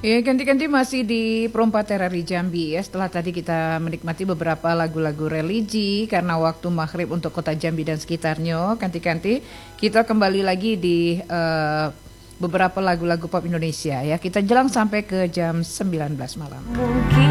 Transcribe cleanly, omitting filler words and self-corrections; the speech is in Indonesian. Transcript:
Ya, ganti-ganti masih di Perompak Terari Jambi ya. Setelah tadi kita menikmati beberapa lagu-lagu religi karena waktu maghrib untuk kota Jambi dan sekitarnya. Ganti-ganti kita kembali lagi di beberapa lagu-lagu pop Indonesia ya. Kita jelang sampai ke jam 19 malam. Mungkin